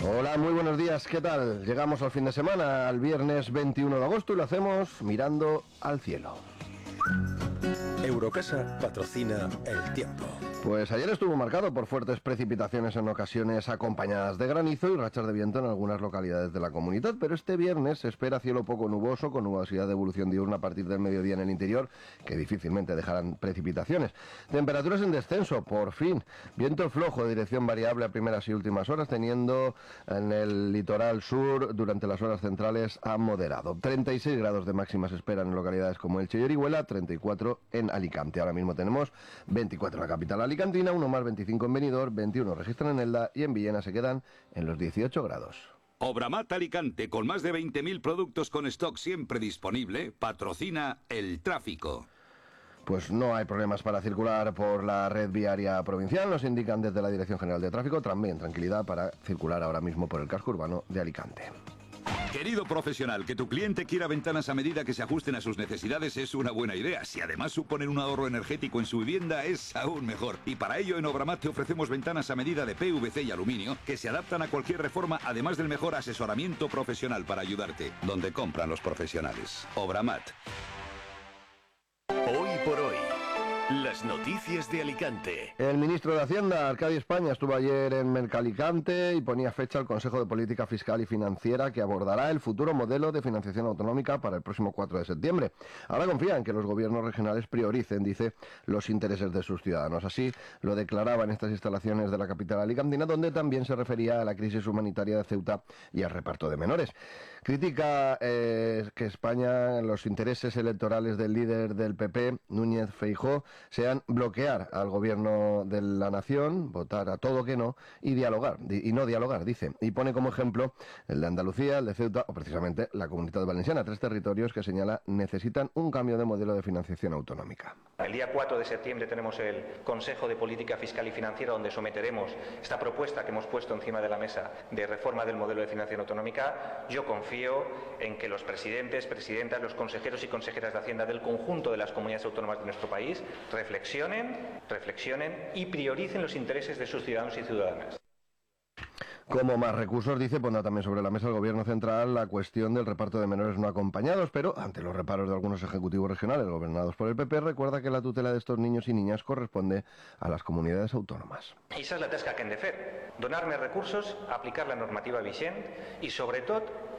Hola, muy buenos días, ¿qué tal? Llegamos al fin de semana, al viernes 21 de agosto y lo hacemos mirando al cielo. Eurocasa patrocina el tiempo. Pues ayer estuvo marcado por fuertes precipitaciones en ocasiones acompañadas de granizo y rachas de viento en algunas localidades de la comunidad, pero este viernes se espera cielo poco nuboso con nubosidad de evolución diurna a partir del mediodía en el interior, que difícilmente dejarán precipitaciones. Temperaturas en descenso, por fin. Viento flojo de dirección variable a primeras y últimas horas, teniendo en el litoral sur durante las horas centrales a moderado. 36 grados de máxima se esperan en localidades como Elche y Orihuela, 34 en Alicante. Ahora mismo tenemos 24 en la capital alicantina, uno más 25 en Benidorm, 21 registran en Elda y en Villena se quedan en los 18 grados. Obramat Alicante, con más de 20.000 productos con stock siempre disponible, patrocina el tráfico. Pues no hay problemas para circular por la red viaria provincial, nos indican desde la Dirección General de Tráfico, también tranquilidad para circular ahora mismo por el casco urbano de Alicante. Querido profesional, que tu cliente quiera ventanas a medida que se ajusten a sus necesidades es una buena idea. Si además suponen un ahorro energético en su vivienda, es aún mejor. Y para ello en Obramat te ofrecemos ventanas a medida de PVC y aluminio que se adaptan a cualquier reforma, además del mejor asesoramiento profesional para ayudarte. Donde compran los profesionales. Obramat. Hoy por hoy, las noticias de Alicante. El ministro de Hacienda, Arcadi España, estuvo ayer en Mercalicante y ponía fecha al Consejo de Política Fiscal y Financiera que abordará el futuro modelo de financiación autonómica para el próximo 4 de septiembre. Ahora confía en que los gobiernos regionales prioricen, dice, los intereses de sus ciudadanos. Así lo declaraba en estas instalaciones de la capital alicantina, donde también se refería a la crisis humanitaria de Ceuta y al reparto de menores. Critica que España, los intereses electorales del líder del PP, Núñez Feijóo, sean bloquear al gobierno de la nación, votar a todo que no y no dialogar, dice. Y pone como ejemplo el de Andalucía, el de Ceuta o precisamente la Comunidad Valenciana, 3 territorios que señala necesitan un cambio de modelo de financiación autonómica. El día 4 de septiembre tenemos el Consejo de Política Fiscal y Financiera donde someteremos esta propuesta que hemos puesto encima de la mesa de reforma del modelo de financiación autonómica. Yo confío en que los presidentes, presidentas, los consejeros y consejeras de Hacienda del conjunto de las comunidades autónomas de nuestro país reflexionen y prioricen los intereses de sus ciudadanos y ciudadanas. Como más recursos, dice, pondrá también sobre la mesa el Gobierno central la cuestión del reparto de menores no acompañados, pero ante los reparos de algunos ejecutivos regionales gobernados por el PP, recuerda que la tutela de estos niños y niñas corresponde a las comunidades autónomas. Esa és la tasca que hem de fer, donar més recursos, aplicar la normativa vigent i, sobretot,